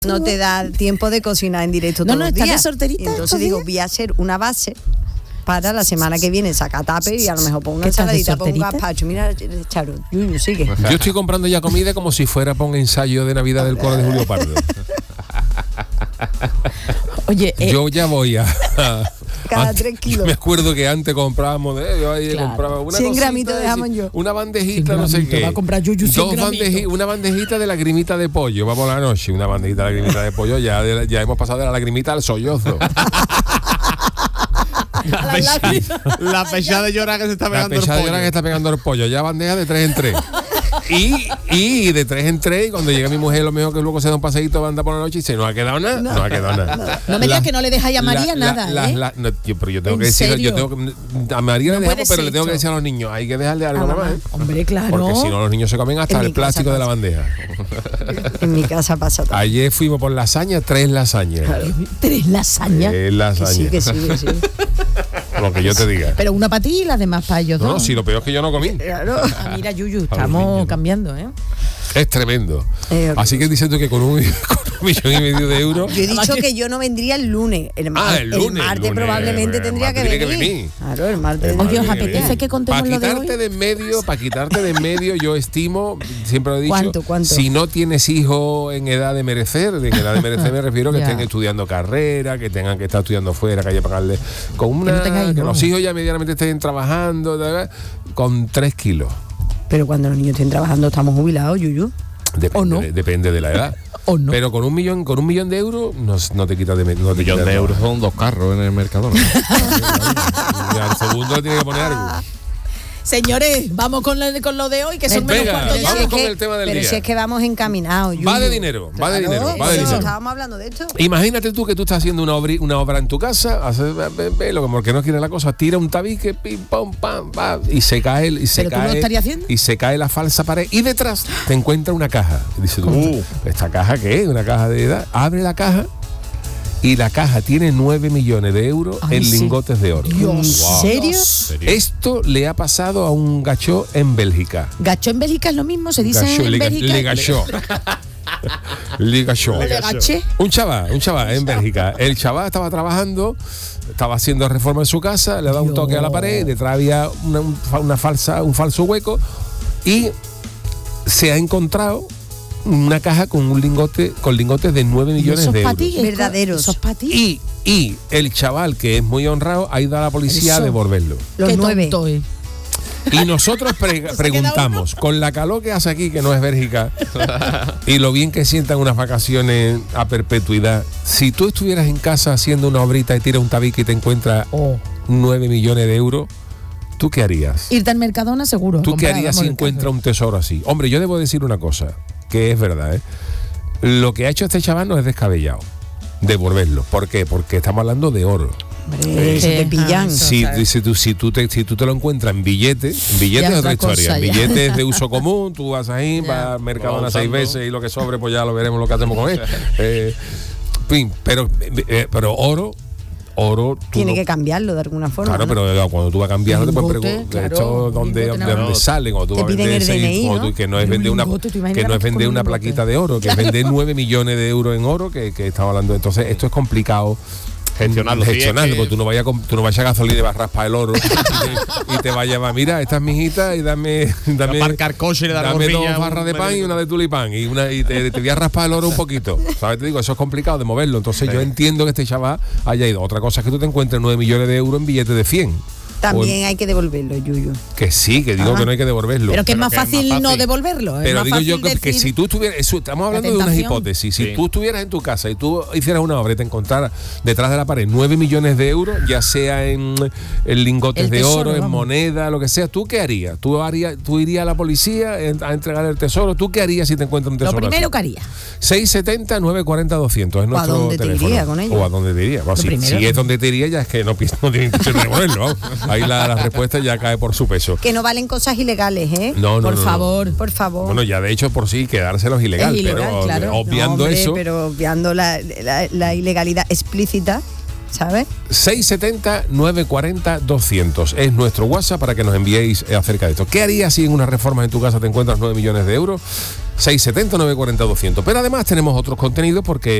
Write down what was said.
No te da tiempo de cocinar en directo todos los días. ¿Estás de solterita? Y entonces digo, voy a hacer una base para la semana que viene, saca tupper y a lo mejor pongo una ensaladita, pongo un gazpacho. Mira, Charo, Yuyu, sigue. Yo estoy comprando ya comida como si fuera para un ensayo de Navidad del coro de Julio Pardo. Oye, yo ya voy a cada 3 kilos. Me acuerdo que antes comprábamos, yo ahí compraba una 100 gramitos de jamón yo. Una bandejita, no sé qué. Va a comprar Yuyu 100 una bandejita de lagrimita de pollo, vamos a la noche, una bandejita de lagrimita de pollo, ya hemos pasado de la lagrimita al sollozo. La pechada de llorar que se está pegando el pollo. La pechada de llorar que está pegando el pollo, ya bandeja de 3 en 3. Y de 3 en 3, y cuando llega mi mujer, lo mejor que luego se da un paseíto, anda por la noche y dice, no ha quedado nada, no ha quedado nada. No me digas que no le dejas a María nada, pero yo tengo que decir, a María le dejamos, pero le tengo que decir a los niños, hay que dejarle algo más. Hombre, claro. Porque si no, los niños se comen hasta el plástico de la bandeja. En mi casa pasa todo. Ayer fuimos por lasaña, 3 lasañas. Claro. 3 lasañas. 3 lasañas. Que sí. Lo que yo te diga. Pero una para ti y las demás para ellos. No, si lo peor es que yo no comí. Claro. Mira, Yuyu, estamos cambiando, ¿eh? Es tremendo. Así que diciendo que con 1,5 millones de euros. Yo he dicho que yo no vendría el lunes. El martes probablemente tendría que venir. Claro, el martes. Oye, ¿os apetece que contemos lo de hoy? Para quitarte de en medio, yo estimo, siempre lo he dicho, ¿Cuánto? Si no tienes hijos en edad de merecer me refiero a que estén estudiando carrera, que tengan que estar estudiando fuera, que haya que pagarle con una. Que los hijos ya medianamente estén trabajando, con 3 kilos. Pero cuando los niños estén trabajando estamos jubilados, Yuyu. Depende de la edad. ¿O no? Pero con un millón de euros no te quitas de medio. Un millón de euros son 2 carros en el Mercadona. Y al segundo le tiene que poner algo. Señores, vamos con lo de hoy, que son menos cuarto ya. Vamos con el tema del día. Pero si es que vamos encaminados. Va de dinero. Estábamos hablando de esto. Imagínate tú que tú estás haciendo una obra en tu casa, porque no quiere la cosa, tira un tabique, pim, pam, pam, y se cae, ¿Pero tú lo estarías haciendo? Y se cae la falsa pared y detrás te encuentra una caja. Y dices tú, ¿esta caja qué es? ¿Una caja de edad? Abre la caja. Y la caja tiene 9 millones de euros en lingotes de oro. ¿En serio? Esto le ha pasado a un gachó en Bélgica. ¿Gachó en Bélgica es lo mismo? ¿Se dice Gachó, en Bélgica? Le gachó. Le gachó. ¿Le gaché? Un chaval en Bélgica. El chaval estaba trabajando, estaba haciendo reforma en su casa, le da un toque a la pared, detrás había un falso hueco y se ha encontrado una caja con lingotes de 9 millones de euros. Verdaderos. ¿Esos para ti? Y el chaval, que es muy honrado, ha ido a la policía a devolverlo. Los 9. Y nosotros preguntamos, con la calor que hace aquí, que no es Bélgica, y lo bien que sientan unas vacaciones a perpetuidad, si tú estuvieras en casa haciendo una obrita y tiras un tabique y te encuentras 9 millones de euros, ¿tú qué harías? Irte al Mercadona seguro. ¿Tú qué harías si encuentras un tesoro así? Hombre, yo debo decir una cosa, que es verdad, Lo que ha hecho este chaval no es descabellado, devolverlo. ¿Por qué? Porque estamos hablando de oro. Se te pillan. Si tú te lo encuentras en billetes es otra historia. En billetes de uso común, tú vas ahí, vas al Mercadona 6 veces y lo que sobre, pues ya lo veremos lo que hacemos con él. Pero oro tiene que cambiarlo de alguna forma. Claro, pero cuando tú vas a cambiarlo te puedes preguntar de dónde salen, o tú vas a vender que no es vender una plaquita de oro, que es vender 9 millones de euros en oro, que estamos hablando. Entonces esto es complicado gestionarlo, porque tú no vayas a gasolina y vas a raspar el oro y te vayas a llamar, mira, esta es mi hijita y dame aparcar coche y le dame 2 barras de pan y una de tulipán y te voy a raspar el oro un poquito, ¿sabes? Te digo, eso es complicado de moverlo. Entonces yo entiendo que este chaval haya ido. Otra cosa es que tú te encuentres 9 millones de euros en billetes de 100. También hay que devolverlo, Yuyu. Que sí, que digo que no hay que devolverlo. Pero que es más fácil no devolverlo. Pero digo yo que si tú estuvieras, estamos hablando de unas hipótesis, si tú estuvieras en tu casa y tú hicieras una obra y te encontraras detrás de la pared 9 millones de euros, ya sea en lingotes de oro, en moneda, lo que sea, ¿tú qué harías? ¿Tú irías a la policía a entregar el tesoro? ¿Tú qué harías si te encuentras un tesoro? Lo primero que haría. 670 940 200 es nuestro teléfono. ¿O a dónde te iría con ello? ¿O a dónde te iría? Si es donde te iría, ya es que no tiene intención de devolverlo. Ahí la respuesta ya cae por su peso. Que no valen cosas ilegales, ¿eh? No, por favor. Bueno, ya de hecho por sí quedárselos es ilegal, pero claro. obviando eso. Pero obviando la ilegalidad explícita. ¿sabes? 670-940-200 es nuestro WhatsApp para que nos enviéis acerca de esto. ¿Qué harías si en una reforma en tu casa te encuentras 9 millones de euros? 670-940-200. Pero además tenemos otros contenidos porque